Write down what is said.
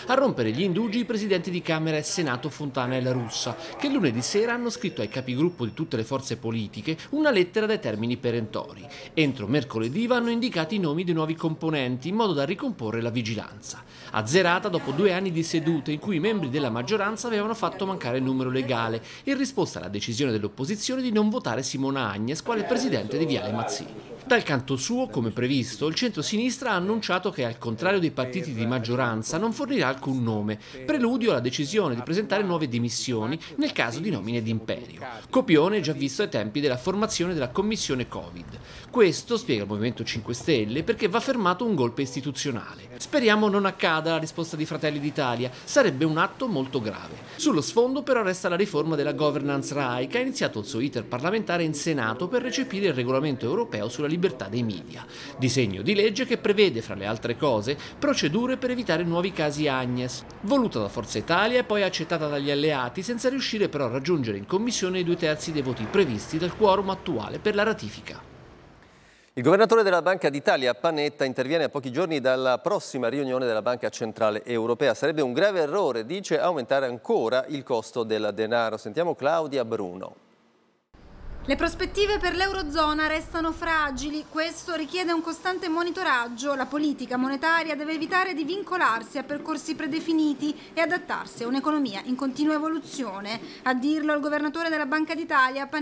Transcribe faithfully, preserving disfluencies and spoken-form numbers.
A rompere gli indugi i presidenti di Camera e Senato Fontana e La Russa, che lunedì sera hanno scritto ai capigruppo di tutte le forze politiche una lettera dai termini perentori. Entro mercoledì vanno indicati i nomi dei nuovi componenti in modo da ricomporre la vigilanza, azzerata dopo due anni di sedute in cui i membri della maggioranza avevano fatto mancare il numero legale, in risposta alla decisione dell'opposizione di non votare Simona Agnes quale presidente di Viale Mazzini. Dal canto suo, come previsto, il centro-sinistra ha annunciato che, al contrario dei partiti di maggioranza, non fornirà alcun nome, preludio alla decisione di presentare nuove dimissioni nel caso di nomine d'imperio. Copione già visto ai tempi della formazione della commissione Covid. Questo, spiega il Movimento cinque Stelle, perché va fermato un golpe istituzionale. Speriamo non accada, la risposta di Fratelli d'Italia. Sarebbe un atto molto grave. Sullo sfondo però resta la riforma della governance RAI, che ha iniziato il suo iter parlamentare in Senato per recepire il regolamento europeo sulla libertà dei media. Disegno di legge che prevede, fra le altre cose, procedure per evitare nuovi casi Agnes, voluta da Forza Italia e poi accettata dagli alleati, senza riuscire però a raggiungere in commissione i due terzi dei voti previsti dal quorum attuale per la ratifica. Il governatore della Banca d'Italia, Panetta, interviene a pochi giorni dalla prossima riunione della Banca Centrale Europea. Sarebbe un grave errore, dice, aumentare ancora il costo del denaro. Sentiamo Claudia Bruno. Le prospettive per l'Eurozona restano fragili, questo richiede un costante monitoraggio. La politica monetaria deve evitare di vincolarsi a percorsi predefiniti e adattarsi a un'economia in continua evoluzione. A dirlo il governatore della Banca d'Italia,